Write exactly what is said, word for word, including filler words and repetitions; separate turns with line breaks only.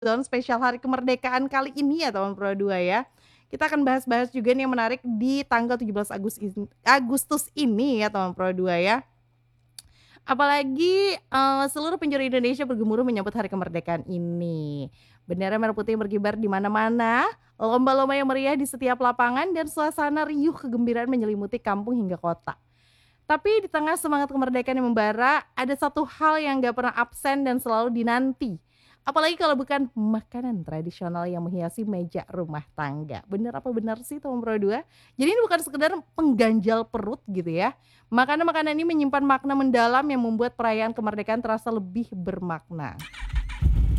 Dalam spesial hari kemerdekaan kali ini ya teman Pro dua ya. Kita akan bahas-bahas juga nih yang menarik di tanggal tujuh belas Agus in Agustus ini ya teman Pro dua ya. Apalagi, eee, seluruh penjuru Indonesia bergemuruh menyambut hari kemerdekaan ini. Bendera merah putih berkibar di mana-mana, lomba-lomba yang meriah di setiap lapangan dan suasana riuh kegembiraan menyelimuti kampung hingga kota. Tapi di tengah semangat kemerdekaan yang membara, ada satu hal yang nggak pernah absen dan selalu dinanti. Apalagi kalau bukan makanan tradisional yang menghiasi meja rumah tangga. Bener apa benar sih teman Pro dua? Jadi ini bukan sekedar pengganjal perut gitu ya. Makanan-makanan ini menyimpan makna mendalam yang membuat perayaan kemerdekaan terasa lebih bermakna.